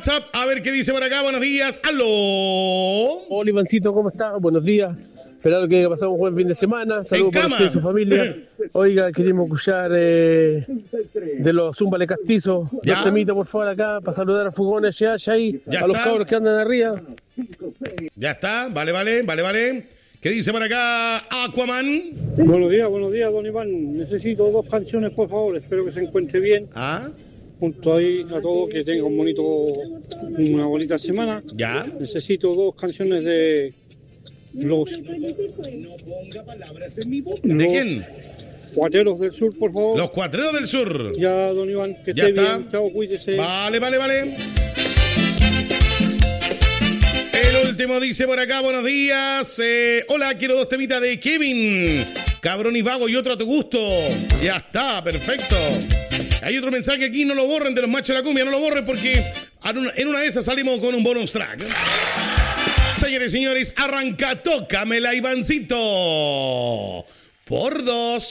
WhatsApp. A ver qué dice por acá. Buenos días. ¡Aló! Hola, Ivancito, ¿cómo estás? Buenos días. Esperando que pasamos un buen fin de semana. Saludos para usted y su familia. Oiga, queremos escuchar de los Zúmbale Castizo. Los temitas, por favor, acá, para saludar a Fugones, a los cabros que andan arriba. Ya está, vale. ¿Qué dice por acá Aquaman? Buenos días, don Iván. Necesito 2 canciones, por favor. Espero que se encuentre bien. Junto ahí a todos, que tenga una bonita semana. Ya. Necesito 2 canciones de los... ¿De quién? Cuatreros del Sur, por favor. Los Cuatreros del Sur. Ya, don Iván, que ya esté está. bien. Chao, cuídese. Vale. El último dice por acá, buenos días. Hola, quiero 2 temitas de Kevin. Cabrón y vago y otro a tu gusto. Ya está, perfecto. Hay otro mensaje aquí, no lo borren, de los machos de la cumbia, no lo borren porque en una de esas salimos con un bonus track. Señores y señores, arranca, tócamela, Ivancito. Por 2.